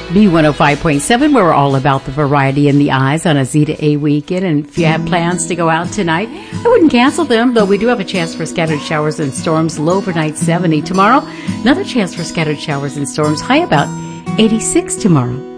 B105.7, we're all about the variety in the eyes on a Zeta A weekend. And if you have plans to go out tonight, I wouldn't cancel them, though we do have a chance for scattered showers and storms, low overnight 70. Tomorrow, another chance for scattered showers and storms, high about 86 tomorrow.